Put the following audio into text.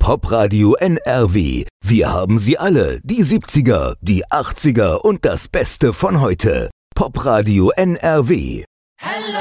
Popradio NRW. Wir haben sie alle, die 70er, die 80er und das Beste von heute. Popradio NRW. Hello